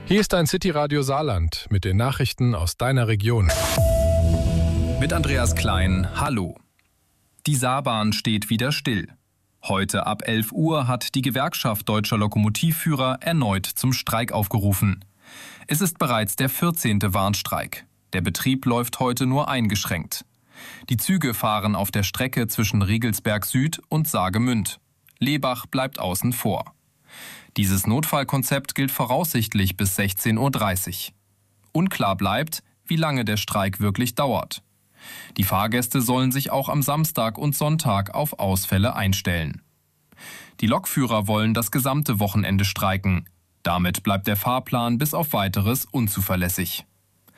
Hier ist ein City-Radio Saarland mit den Nachrichten aus deiner Region. Mit Andreas Klein, hallo. Die Saarbahn steht wieder still. Heute ab 11 Uhr hat die Gewerkschaft Deutscher Lokomotivführer erneut zum Streik aufgerufen. Es ist bereits der 14. Warnstreik. Der Betrieb läuft heute nur eingeschränkt. Die Züge fahren auf der Strecke zwischen Riegelsberg Süd und Saargemünd. Lebach bleibt außen vor. Dieses Notfallkonzept gilt voraussichtlich bis 16:30 Uhr. Unklar bleibt, wie lange der Streik wirklich dauert. Die Fahrgäste sollen sich auch am Samstag und Sonntag auf Ausfälle einstellen. Die Lokführer wollen das gesamte Wochenende streiken. Damit bleibt der Fahrplan bis auf Weiteres unzuverlässig.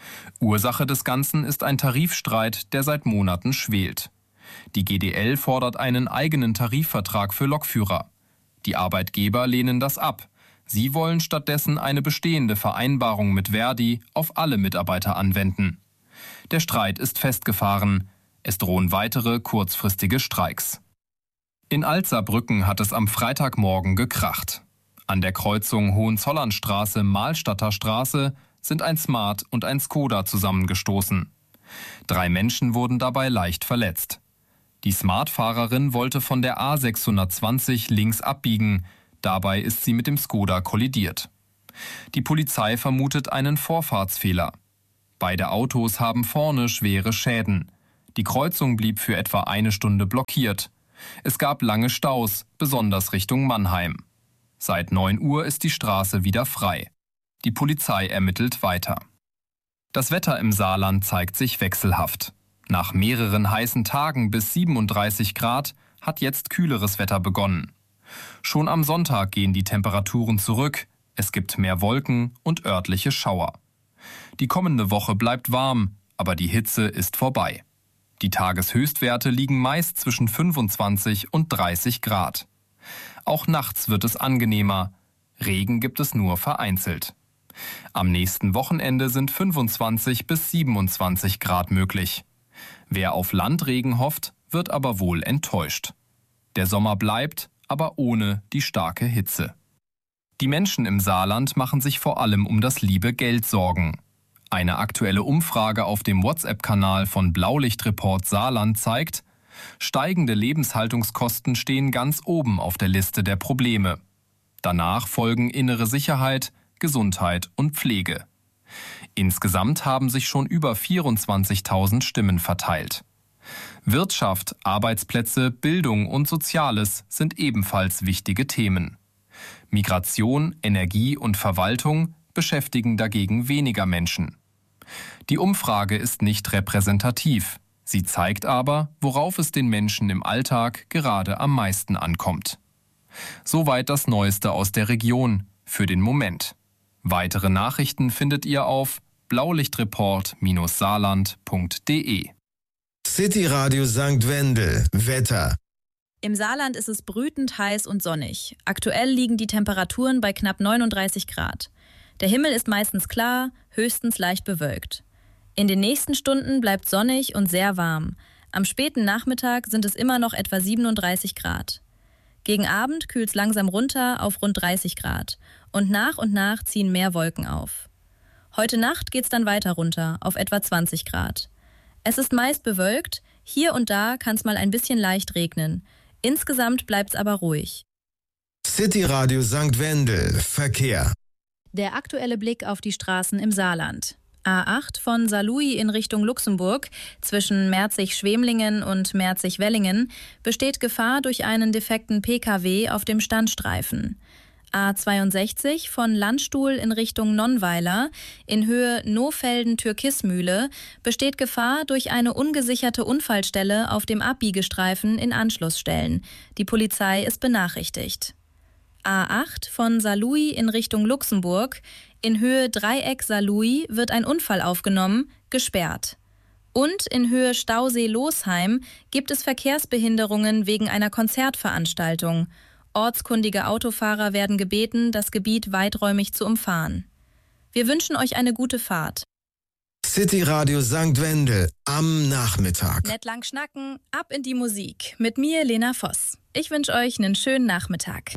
Ursache des Ganzen ist ein Tarifstreit, der seit Monaten schwelt. Die GDL fordert einen eigenen Tarifvertrag für Lokführer. Die Arbeitgeber lehnen das ab. Sie wollen stattdessen eine bestehende Vereinbarung mit Verdi auf alle Mitarbeiter anwenden. Der Streit ist festgefahren. Es drohen weitere kurzfristige Streiks. In Alzerbrücken hat es am Freitagmorgen gekracht. An der Kreuzung Hohenzollernstraße-Mahlstadter Straße sind ein Smart und ein Skoda zusammengestoßen. 3 Menschen wurden dabei leicht verletzt. Die Smart-Fahrerin wollte von der A620 links abbiegen. Dabei ist sie mit dem Skoda kollidiert. Die Polizei vermutet einen Vorfahrtsfehler. Beide Autos haben vorne schwere Schäden. Die Kreuzung blieb für etwa eine Stunde blockiert. Es gab lange Staus, besonders Richtung Mannheim. Seit 9 Uhr ist die Straße wieder frei. Die Polizei ermittelt weiter. Das Wetter im Saarland zeigt sich wechselhaft. Nach mehreren heißen Tagen bis 37 Grad hat jetzt kühleres Wetter begonnen. Schon am Sonntag gehen die Temperaturen zurück, es gibt mehr Wolken und örtliche Schauer. Die kommende Woche bleibt warm, aber die Hitze ist vorbei. Die Tageshöchstwerte liegen meist zwischen 25 und 30 Grad. Auch nachts wird es angenehmer. Regen gibt es nur vereinzelt. Am nächsten Wochenende sind 25 bis 27 Grad möglich. Wer auf Landregen hofft, wird aber wohl enttäuscht. Der Sommer bleibt, aber ohne die starke Hitze. Die Menschen im Saarland machen sich vor allem um das liebe Geld Sorgen. Eine aktuelle Umfrage auf dem WhatsApp-Kanal von Blaulichtreport Saarland zeigt, steigende Lebenshaltungskosten stehen ganz oben auf der Liste der Probleme. Danach folgen innere Sicherheit, Gesundheit und Pflege. Insgesamt haben sich schon über 24.000 Stimmen verteilt. Wirtschaft, Arbeitsplätze, Bildung und Soziales sind ebenfalls wichtige Themen. Migration, Energie und Verwaltung beschäftigen dagegen weniger Menschen. Die Umfrage ist nicht repräsentativ. Sie zeigt aber, worauf es den Menschen im Alltag gerade am meisten ankommt. Soweit das Neueste aus der Region für den Moment. Weitere Nachrichten findet ihr auf blaulichtreport-saarland.de. City Radio St. Wendel. Wetter. Im Saarland ist es brütend heiß und sonnig. Aktuell liegen die Temperaturen bei knapp 39 Grad. Der Himmel ist meistens klar, höchstens leicht bewölkt. In den nächsten Stunden bleibt sonnig und sehr warm. Am späten Nachmittag sind es immer noch etwa 37 Grad. Gegen Abend kühlt es langsam runter auf rund 30 Grad. Und nach ziehen mehr Wolken auf. Heute Nacht geht's dann weiter runter auf etwa 20 Grad. Es ist meist bewölkt, hier und da kann es mal ein bisschen leicht regnen. Insgesamt bleibt es aber ruhig. City Radio St. Wendel. Verkehr. Der aktuelle Blick auf die Straßen im Saarland. A8 von Saarlouis in Richtung Luxemburg zwischen Merzig-Schwemlingen und Merzig-Wellingen besteht Gefahr durch einen defekten Pkw auf dem Standstreifen. A62 von Landstuhl in Richtung Nonnweiler in Höhe Nohfelden-Türkismühle besteht Gefahr durch eine ungesicherte Unfallstelle auf dem Abbiegestreifen in Anschlussstellen. Die Polizei ist benachrichtigt. A8 von Saarlouis in Richtung Luxemburg in Höhe Dreieck Saarlouis wird ein Unfall aufgenommen, gesperrt. Und in Höhe Stausee-Losheim gibt es Verkehrsbehinderungen wegen einer Konzertveranstaltung. Ortskundige Autofahrer werden gebeten, das Gebiet weiträumig zu umfahren. Wir wünschen euch eine gute Fahrt. City Radio St. Wendel am Nachmittag. Nett lang schnacken, ab in die Musik. Mit mir, Lena Voss. Ich wünsche euch einen schönen Nachmittag.